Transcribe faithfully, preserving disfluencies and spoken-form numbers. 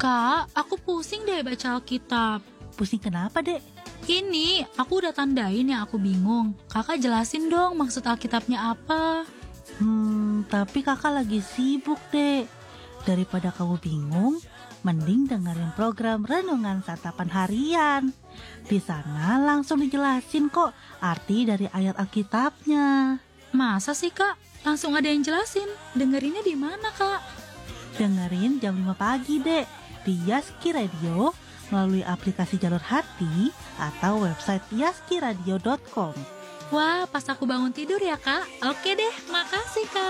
Kak, aku pusing deh baca Alkitab. Pusing kenapa, Dek? Ini, aku udah tandain yang aku bingung. Kakak jelasin dong maksud Alkitabnya apa. Hmm, tapi kakak lagi sibuk, Dek. Daripada kamu bingung, mending dengerin program Renungan Santapan Harian. Di sana langsung dijelasin kok arti dari ayat Alkitabnya. Masa sih, Kak? Langsung ada yang jelasin. Dengerinnya di mana, Kak? Dengerin jam lima pagi, Dek, di Yaski Radio melalui aplikasi Jalur Hati atau website yaskiradio dot com. Wah, pas aku bangun tidur ya, Kak. Oke deh, makasih, Kak.